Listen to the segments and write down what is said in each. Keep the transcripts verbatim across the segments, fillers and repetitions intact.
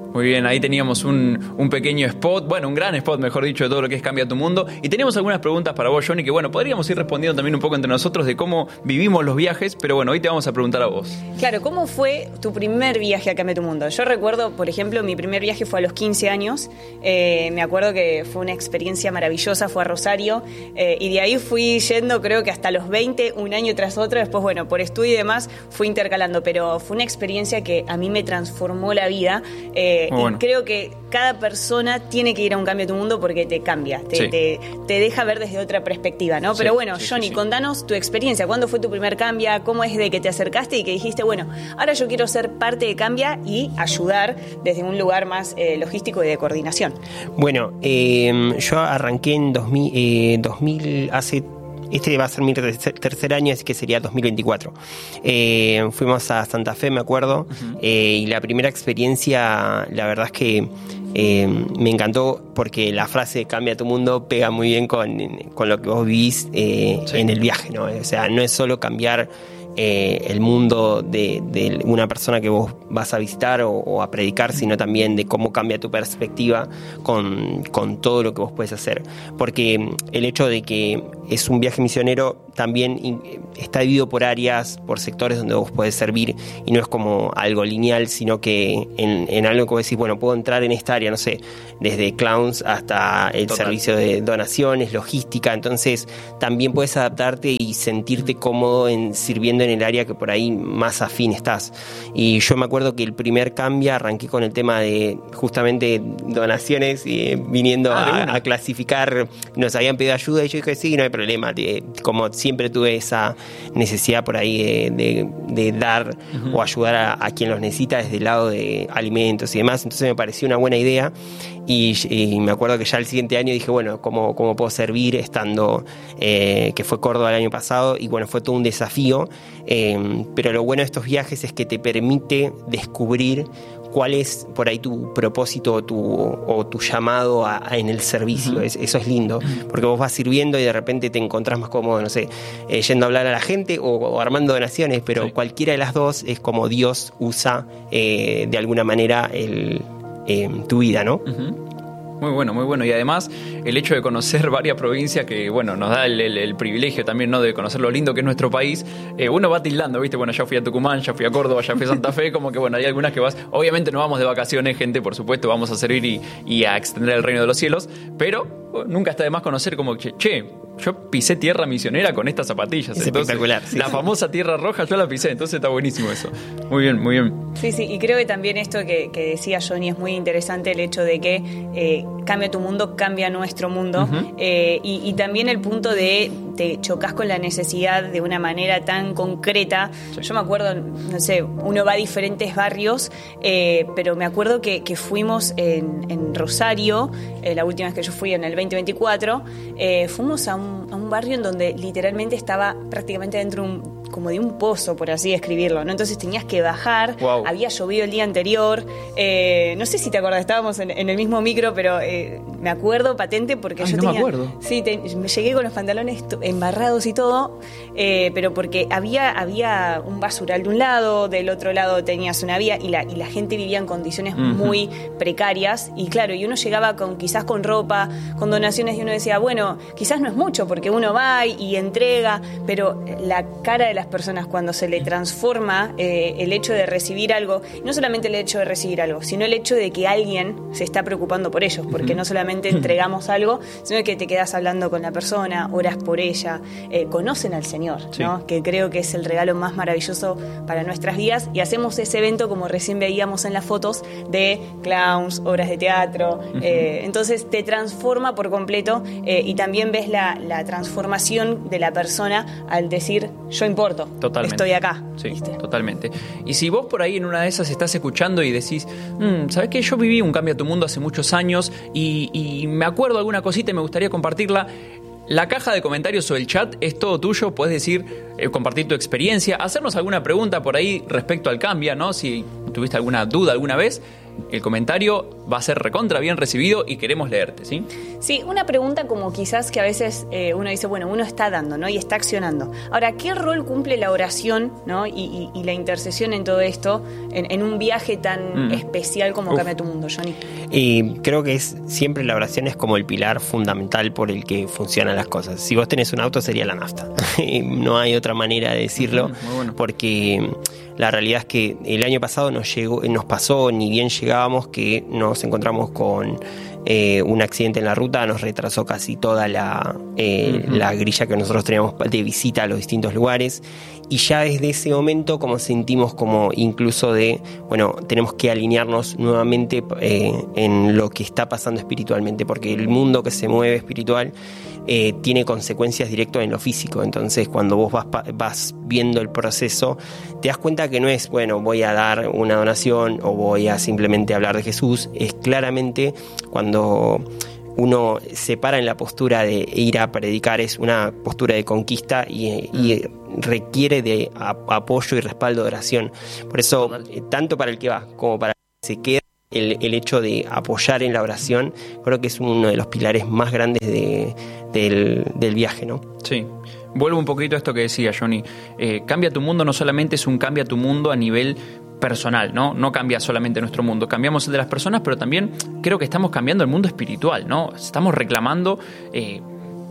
Muy bien, ahí teníamos un, un pequeño spot, bueno, un gran spot, mejor dicho, de todo lo que es Cambia tu Mundo. Y teníamos algunas preguntas para vos, Johnny, que bueno, podríamos ir respondiendo también un poco entre nosotros de cómo vivimos los viajes, pero bueno, hoy te vamos a preguntar a vos. Claro, ¿cómo fue tu primer viaje a Cambia tu Mundo? Yo recuerdo, por ejemplo, mi primer viaje fue a los quince años. Eh, me acuerdo que fue una experiencia maravillosa, fue a Rosario. Eh, y de ahí fui yendo, creo que hasta los veinte, un año tras otro. Después, bueno, por estudio y demás, fui intercalando. Pero fue una experiencia que a mí me transformó la vida. Eh, bueno. Y creo que cada persona tiene que ir a un Cambia tu Mundo porque te cambia, te, Sí. te, te deja ver desde otra perspectiva, ¿no? Sí, Pero bueno, sí, Johnny, sí, sí. contanos tu experiencia. ¿Cuándo fue tu primer Cambia? ¿Cómo es de que te acercaste y que dijiste, bueno, ahora yo quiero ser parte de Cambia y ayudar desde un lugar más eh, logístico y de coordinación? Bueno, eh, yo arranqué en dos mil, eh, dos mil hace... Este va a ser mi tercer, tercer año, así que sería dos mil veinticuatro. Eh, fuimos a Santa Fe, me acuerdo, uh-huh. eh, y la primera experiencia, la verdad es que eh, me encantó porque la frase "cambia tu mundo" pega muy bien con, con lo que vos vivís eh, sí. en el viaje, ¿no? O sea, no es solo cambiar Eh, el mundo de, de una persona que vos vas a visitar o, o a predicar, sino también de cómo cambia tu perspectiva con, con todo lo que vos puedes hacer. Porque el hecho de que es un viaje misionero también está dividido por áreas, por sectores donde vos podés servir, y no es como algo lineal, sino que en, en algo que vos decís, bueno, puedo entrar en esta área, no sé, desde clowns hasta el Total. servicio de donaciones, logística. Entonces también puedes adaptarte y sentirte cómodo en sirviendo en el área que por ahí más afín estás. Y yo me acuerdo que el primer Cambia arranqué con el tema de justamente donaciones, y viniendo ah, a, a clasificar, nos habían pedido ayuda y yo dije, sí, no hay problema. Como siempre tuve esa necesidad por ahí de, de, de dar uh-huh. o ayudar a, a quien los necesita desde el lado de alimentos y demás, entonces me pareció una buena idea. Y, y me acuerdo que ya el siguiente año dije, bueno, ¿cómo, cómo puedo servir estando, eh, que fue Córdoba el año pasado? Y bueno, fue todo un desafío, eh, pero lo bueno de estos viajes es que te permite descubrir cuál es por ahí tu propósito o tu, o tu llamado a, a en el servicio. Uh-huh. Es, eso es lindo, porque vos vas sirviendo y de repente te encontrás más cómodo, no sé, eh, yendo a hablar a la gente o, o armando donaciones, pero sí. cualquiera de las dos es como Dios usa eh, de alguna manera el, eh, tu vida, ¿no? Uh-huh. Muy bueno, muy bueno. Y además, el hecho de conocer varias provincias que, bueno, nos da el, el, el privilegio también, ¿no?, de conocer lo lindo que es nuestro país. Eh, uno va tildando, ¿viste? Bueno, ya fui a Tucumán, ya fui a Córdoba, ya fui a Santa Fe, como que, bueno, hay algunas que vas... Obviamente no vamos de vacaciones, gente, por supuesto, vamos a servir y, y a extender el reino de los cielos, pero oh, nunca está de más conocer como que, che, yo pisé tierra misionera con estas zapatillas. Es entonces, espectacular. Sí, la sí. famosa tierra roja yo la pisé, entonces está buenísimo eso. Muy bien, muy bien. Sí, sí, y creo que también esto que, que decía Johnny es muy interesante, el hecho de que eh, cambia tu mundo, cambia nuestro mundo, uh-huh. eh, y, y también el punto de te chocas con la necesidad de una manera tan concreta. Sí. Yo me acuerdo, no sé, uno va a diferentes barrios, eh, pero me acuerdo que, que fuimos en, en Rosario, eh, la última vez que yo fui en el veinte veinticuatro, eh, fuimos a un, a un barrio en donde literalmente estaba prácticamente dentro de un, como de un pozo, por así describirlo, ¿no? Entonces tenías que bajar, wow. había llovido el día anterior, eh, no sé si te acuerdas, estábamos en, en el mismo micro, pero eh, me acuerdo patente porque Ay, yo no tenía... me acuerdo. Sí, te, me llegué con los pantalones embarrados y todo, eh, pero porque había, había un basural de un lado, del otro lado tenías una vía y la, y la gente vivía en condiciones uh-huh. muy precarias, y claro, y uno llegaba con quizás con ropa, con donaciones, y uno decía, bueno, quizás no es mucho porque uno va y, y entrega, pero la cara de las personas cuando se le transforma eh, el hecho de recibir algo, no solamente el hecho de recibir algo, sino el hecho de que alguien se está preocupando por ellos, porque uh-huh. no solamente entregamos algo, sino que te quedas hablando con la persona, oras por ella, eh, conocen al Señor, sí. ¿no? Que creo que es el regalo más maravilloso para nuestras vidas, y hacemos ese evento como recién veíamos en las fotos de clowns, obras de teatro, uh-huh. eh, entonces te transforma por completo, eh, y también ves la, la transformación de la persona al decir, yo importo. Totalmente. Estoy acá. Sí, ¿viste? Totalmente. Y si vos por ahí en una de esas estás escuchando y decís, mmm, ¿sabés qué? Yo viví un Cambia tu Mundo hace muchos años y, y me acuerdo alguna cosita y me gustaría compartirla. La caja de comentarios o el chat es todo tuyo. Puedes decir, eh, compartir tu experiencia, hacernos alguna pregunta por ahí respecto al Cambia, ¿no? Si tuviste alguna duda alguna vez, el comentario va a ser recontra bien recibido y queremos leerte, ¿sí? Sí, una pregunta como quizás que a veces eh, uno dice, bueno, uno está dando, ¿no? Y está accionando. Ahora, ¿qué rol cumple la oración, ¿no? y, y, y la intercesión en todo esto, en, en un viaje tan mm. especial como Uf. Cambia tu mundo, Johnny? Y creo que es siempre la oración es como el pilar fundamental por el que funcionan las cosas. Si vos tenés un auto, sería la nafta. No hay otra manera de decirlo, mm, muy bueno. Porque la realidad es que el año pasado nos llegó, nos pasó, ni bien llegábamos, que nos encontramos con eh, un accidente en la ruta, nos retrasó casi toda la, eh, uh-huh. la grilla que nosotros teníamos de visita a los distintos lugares. Y ya desde ese momento como sentimos como incluso de, bueno, tenemos que alinearnos nuevamente eh, en lo que está pasando espiritualmente, porque el mundo que se mueve espiritual eh, tiene consecuencias directas en lo físico. Entonces cuando vos vas, vas viendo el proceso, te das cuenta que no es, bueno, voy a dar una donación o voy a simplemente hablar de Jesús. Es claramente cuando uno se para en la postura de ir a predicar, es una postura de conquista y, y requiere de a, apoyo y respaldo de oración. Por eso, eh, tanto para el que va como para el que se queda, el, el hecho de apoyar en la oración, creo que es uno de los pilares más grandes de, del, del viaje, ¿no? Sí. Vuelvo un poquito a esto que decía Johnny. Eh, Cambia tu mundo no solamente es un cambia tu mundo a nivel personal, ¿no? No cambia solamente nuestro mundo, cambiamos el de las personas, pero también creo que estamos cambiando el mundo espiritual, ¿no? Estamos reclamando eh,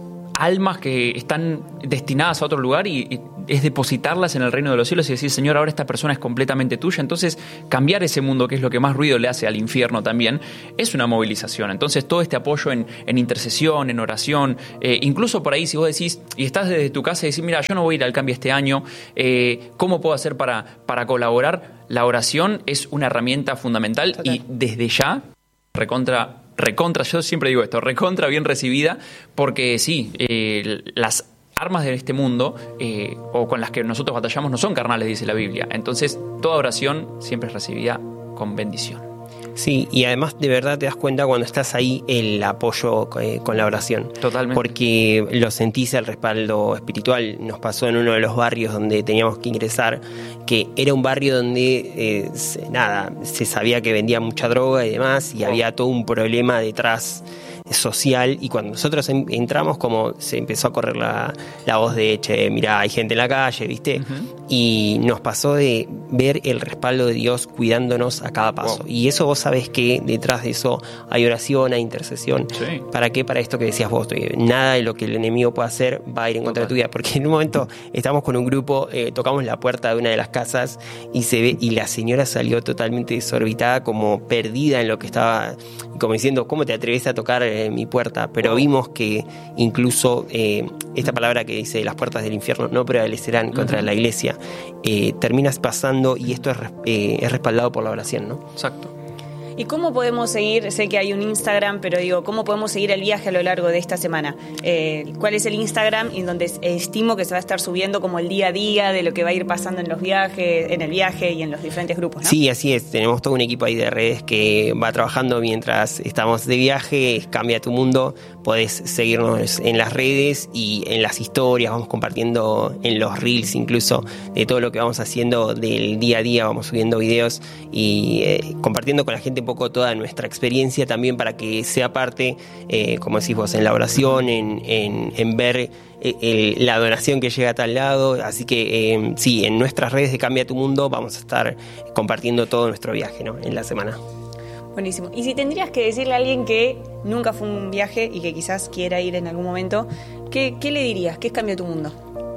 almas que están destinadas a otro lugar y, y es depositarlas en el reino de los cielos y decir, Señor, ahora esta persona es completamente tuya. Entonces, cambiar ese mundo, que es lo que más ruido le hace al infierno también, es una movilización. Entonces, todo este apoyo en, en intercesión, en oración, eh, incluso por ahí, si vos decís, y estás desde tu casa y decís, mira, yo no voy a ir al cambio este año, eh, ¿cómo puedo hacer para, para colaborar? La oración es una herramienta fundamental. Total. Y desde ya, recontra... recontra, yo siempre digo esto, recontra bien recibida, porque sí, eh, las armas de este mundo eh, o con las que nosotros batallamos no son carnales, dice la Biblia. Entonces, toda oración siempre es recibida con bendición. Sí, y además de verdad te das cuenta cuando estás ahí el apoyo eh, con la oración. Totalmente. Porque lo sentís, el respaldo espiritual. Nos pasó en uno de los barrios donde teníamos que ingresar, que era un barrio donde, eh, se, nada, se sabía que vendía mucha droga y demás, y oh. había todo un problema detrás social, y cuando nosotros entramos como se empezó a correr la, la voz de, che, mirá, hay gente en la calle, ¿viste? Uh-huh. Y nos pasó de ver el respaldo de Dios cuidándonos a cada paso. Wow. Y eso vos sabés que detrás de eso hay oración, hay intercesión. Sí. ¿Para qué? Para esto que decías vos. Nada de lo que el enemigo pueda hacer va a ir en contra de tu vida. Porque en un momento estamos con un grupo, eh, tocamos la puerta de una de las casas y se ve, y la señora salió totalmente desorbitada, como perdida en lo que estaba, como diciendo, ¿cómo te atreves a tocar eh, mi puerta? Pero vimos que incluso eh, esta palabra que dice las puertas del infierno no prevalecerán contra uh-huh. la iglesia, eh, terminas pasando, y esto es, eh, es respaldado por la oración, ¿no? Exacto. ¿Y cómo podemos seguir? Sé que hay un Instagram, pero digo, ¿cómo podemos seguir el viaje a lo largo de esta semana? Eh, ¿Cuál es el Instagram en donde estimo que se va a estar subiendo como el día a día de lo que va a ir pasando en los viajes, en el viaje y en los diferentes grupos, ¿no? Sí, así es. Tenemos todo un equipo ahí de redes que va trabajando mientras estamos de viaje. Cambia tu mundo. Podés seguirnos en las redes y en las historias. Vamos compartiendo en los reels incluso de todo lo que vamos haciendo del día a día. Vamos subiendo videos y eh, compartiendo con la gente un poco toda nuestra experiencia también, para que sea parte, eh, como decís vos, en la oración, en, en, en ver eh, el, la donación que llega a tal lado. Así que eh, sí, en nuestras redes de Cambia tu Mundo vamos a estar compartiendo todo nuestro viaje, ¿no? En la semana. Buenísimo. Y si tendrías que decirle a alguien que nunca fue un viaje y que quizás quiera ir en algún momento, ¿qué, qué le dirías? ¿Qué es Cambia tu Mundo?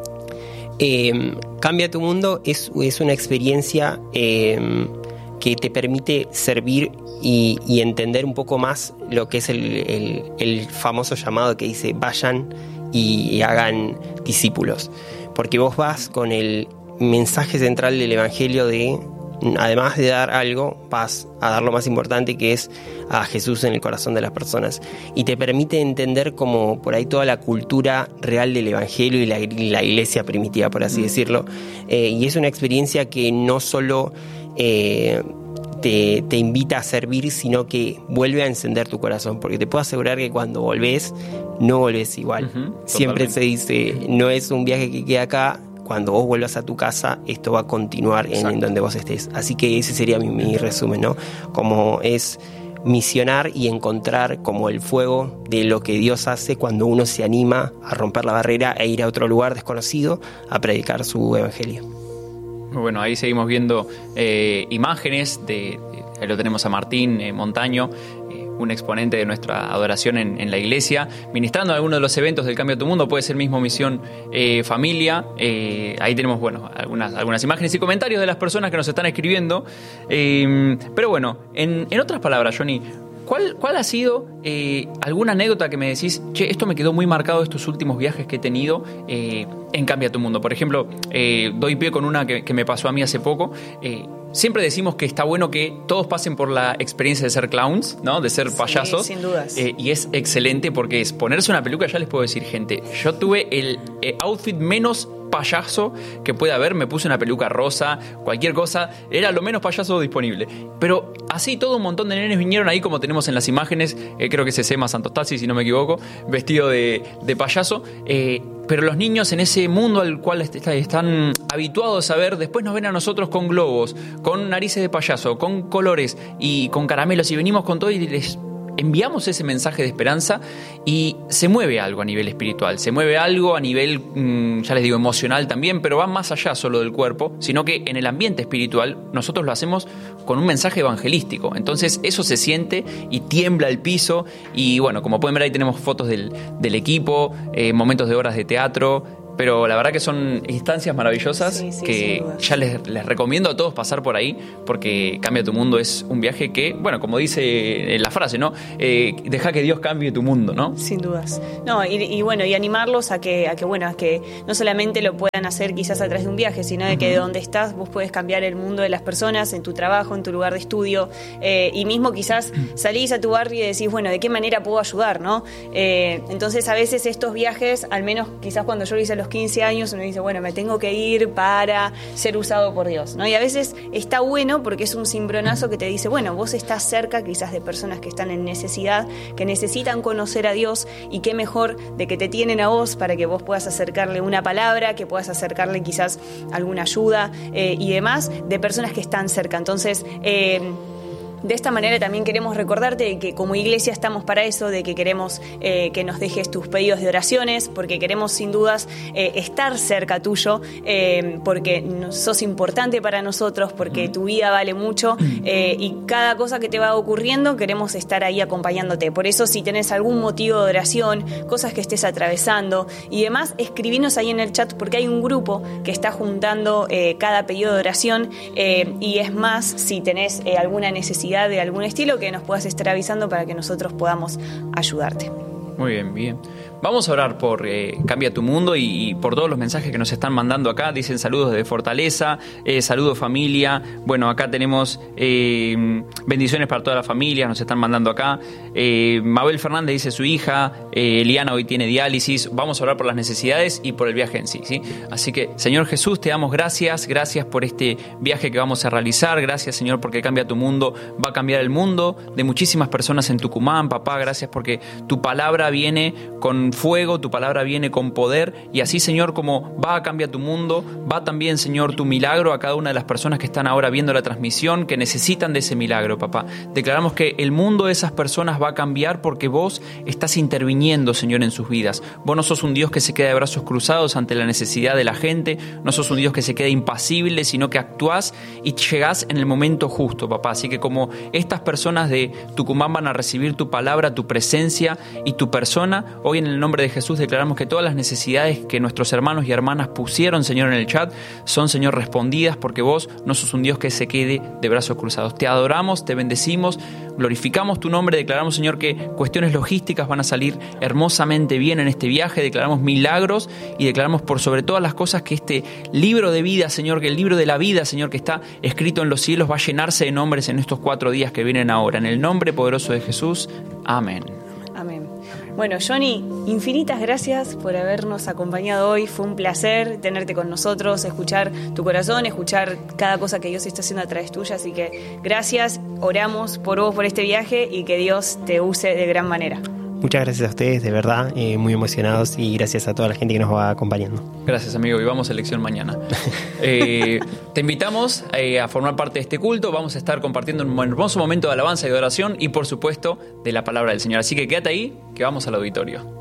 Eh, Cambia tu Mundo es, es una experiencia eh, que te permite servir y, y entender un poco más lo que es el, el, el famoso llamado que dice vayan y, y hagan discípulos. Porque vos vas con el mensaje central del Evangelio de, además de dar algo, vas a dar lo más importante, que es a Jesús en el corazón de las personas. Y te permite entender como por ahí toda la cultura real del Evangelio y la, la iglesia primitiva, por así decirlo. Eh, y es una experiencia que no solo Eh, te, te invita a servir, sino que vuelve a encender tu corazón, porque te puedo asegurar que cuando volvés no volvés igual. Uh-huh, siempre se dice, no es un viaje que queda acá, cuando vos vuelvas a tu casa esto va a continuar en, en donde vos estés. Así que ese sería mi, mi resumen, ¿no? Como es misionar y encontrar como el fuego de lo que Dios hace cuando uno se anima a romper la barrera e ir a otro lugar desconocido a predicar su evangelio. Bueno, ahí seguimos viendo eh, imágenes de, ahí lo tenemos a Martín eh, Montaño, eh, un exponente de nuestra adoración en, en la iglesia, ministrando en algunos de los eventos del Cambio a tu Mundo. Puede ser mismo Misión eh, Familia. Eh, ahí tenemos, bueno, algunas, algunas imágenes y comentarios de las personas que nos están escribiendo. Eh, pero bueno, en, en otras palabras, Johnny, ¿Cuál, ¿Cuál ha sido eh, alguna anécdota que me decís, che, esto me quedó muy marcado estos últimos viajes que he tenido eh, en Cambia tu Mundo? Por ejemplo, eh, doy pie con una que, que me pasó a mí hace poco. Eh, siempre decimos que está bueno que todos pasen por la experiencia de ser clowns, ¿no? De ser payasos. Sí, sin dudas. Eh, y es excelente porque es ponerse una peluca. Ya les puedo decir, gente, yo tuve el eh, outfit menos payaso que pueda haber, me puse una peluca rosa, cualquier cosa, era lo menos payaso disponible. Pero así todo un montón de nenes vinieron ahí, como tenemos en las imágenes, eh, creo que es Sema Santostasi, si no me equivoco, vestido de, de payaso. Eh, pero los niños en ese mundo al cual est- están habituados a ver, después nos ven a nosotros con globos, con narices de payaso, con colores y con caramelos, y venimos con todo y les enviamos ese mensaje de esperanza y se mueve algo a nivel espiritual, se mueve algo a nivel, mmm, ya les digo, emocional también, pero va más allá solo del cuerpo, sino que en el ambiente espiritual nosotros lo hacemos con un mensaje evangelístico. Entonces eso se siente y tiembla el piso y bueno, como pueden ver ahí tenemos fotos del, del equipo, eh, momentos de obras de teatro. Pero la verdad que son instancias maravillosas, sí, sí, que ya les, les recomiendo a todos pasar por ahí, porque Cambia tu Mundo es un viaje que, bueno, como dice la frase, ¿no? Eh, deja que Dios cambie tu mundo, ¿no? Sin dudas. No, y, y bueno, y animarlos a que, a que, bueno, a que no solamente lo puedan hacer quizás a través de un viaje, sino de que de donde estás vos puedes cambiar el mundo de las personas, en tu trabajo, en tu lugar de estudio, eh, y mismo quizás salís a tu barrio y decís, bueno, ¿de qué manera puedo ayudar, no? Eh, entonces a veces estos viajes, al menos quizás cuando yo lo hice a los quince años, uno dice, bueno, me tengo que ir para ser usado por Dios, ¿no? Y a veces está bueno porque es un cimbronazo que te dice, bueno, vos estás cerca quizás de personas que están en necesidad, que necesitan conocer a Dios, y qué mejor de que te tienen a vos para que vos puedas acercarle una palabra, que puedas acercarle quizás alguna ayuda eh, y demás, de personas que están cerca. Entonces, eh, de esta manera también queremos recordarte de que como iglesia estamos para eso, de que queremos eh, que nos dejes tus pedidos de oraciones, porque queremos sin dudas eh, estar cerca tuyo, eh, porque sos importante para nosotros, porque tu vida vale mucho, eh, y cada cosa que te va ocurriendo queremos estar ahí acompañándote. Por eso, si tenés algún motivo de oración, cosas que estés atravesando y demás, escribinos ahí en el chat, porque hay un grupo que está juntando eh, cada pedido de oración, eh, y es más, si tenés eh, alguna necesidad de algún estilo, que nos puedas estar avisando para que nosotros podamos ayudarte. Muy bien, bien. Vamos a orar por eh, Cambia tu Mundo y, y por todos los mensajes que nos están mandando acá. Dicen saludos de Fortaleza, eh, saludos familia. Bueno, acá tenemos eh, bendiciones para toda la familia, nos están mandando acá. Eh, Mabel Fernández dice su hija, eh, Eliana hoy tiene diálisis. Vamos a orar por las necesidades y por el viaje en sí, ¿sí? Así que, Señor Jesús, te damos gracias, gracias por este viaje que vamos a realizar. Gracias, Señor, porque Cambia tu Mundo va a cambiar el mundo de muchísimas personas en Tucumán, papá. Gracias porque tu palabra viene con fuego, tu palabra viene con poder, y así, Señor, como va a cambiar tu mundo, va también, Señor, tu milagro a cada una de las personas que están ahora viendo la transmisión, que necesitan de ese milagro, papá. Declaramos que el mundo de esas personas va a cambiar porque vos estás interviniendo, Señor, en sus vidas. Vos no sos un Dios que se queda de brazos cruzados ante la necesidad de la gente, no sos un Dios que se queda impasible, sino que actuás y llegás en el momento justo, papá. Así que como estas personas de Tucumán van a recibir tu palabra, tu presencia y tu persona, hoy en el nombre de Jesús declaramos que todas las necesidades que nuestros hermanos y hermanas pusieron, Señor, en el chat, son, Señor, respondidas, porque vos no sos un Dios que se quede de brazos cruzados. Te adoramos, te bendecimos, glorificamos tu nombre, declaramos, Señor, que cuestiones logísticas van a salir hermosamente bien en este viaje, declaramos milagros y declaramos por sobre todas las cosas que este libro de vida, Señor, que el libro de la vida, Señor, que está escrito en los cielos, va a llenarse de nombres en estos cuatro días que vienen ahora. En el nombre poderoso de Jesús. Amén. Amén. Bueno, Johnny, infinitas gracias por habernos acompañado hoy. Fue un placer tenerte con nosotros, escuchar tu corazón, escuchar cada cosa que Dios está haciendo a través tuya. Así que gracias, oramos por vos, por este viaje, y que Dios te use de gran manera. Muchas gracias a ustedes, de verdad, eh, muy emocionados, y gracias a toda la gente que nos va acompañando. Gracias, amigo, y vamos a elección mañana. eh, te invitamos eh, a formar parte de este culto. Vamos a estar compartiendo un hermoso momento de alabanza y de oración y, por supuesto, de la palabra del Señor. Así que quédate ahí, que vamos al auditorio.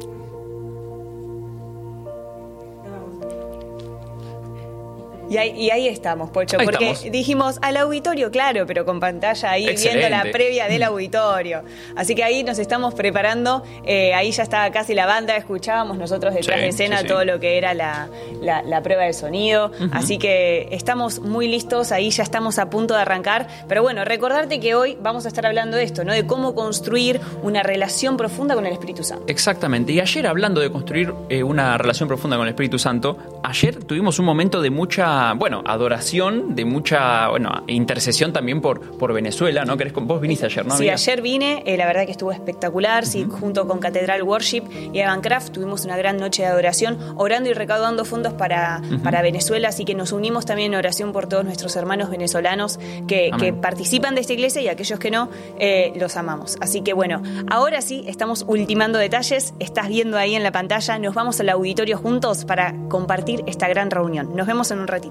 Y ahí, y ahí estamos, Pocho, Ahí porque estamos. dijimos al auditorio, claro, pero con pantalla ahí. Excelente. Viendo la previa del auditorio. Así que ahí nos estamos preparando, eh, ahí ya estaba casi la banda, escuchábamos nosotros detrás Sí, de escena sí, sí. todo lo que era la, la, la prueba de sonido, uh-huh. Así que estamos muy listos, ahí ya estamos a punto de arrancar, pero bueno, recordarte que hoy vamos a estar hablando de esto, ¿no? De cómo construir una relación profunda con el Espíritu Santo. Exactamente, y ayer, hablando de construir eh, una relación profunda con el Espíritu Santo, ayer tuvimos un momento de mucha, bueno, adoración, de mucha, bueno, intercesión también por, por Venezuela, ¿no? Vos viniste ayer, ¿no? Sí, amiga? ayer vine, eh, la verdad que estuvo espectacular, uh-huh. Sí, junto con Catedral Worship y Evancraft tuvimos una gran noche de adoración, orando y recaudando fondos para, uh-huh. para Venezuela, así que nos unimos también en oración por todos nuestros hermanos venezolanos que, que participan de esta iglesia, y aquellos que no, eh, los amamos. Así que bueno, ahora sí, estamos ultimando detalles, estás viendo ahí en la pantalla, nos vamos al auditorio juntos para compartir esta gran reunión. Nos vemos en un ratito.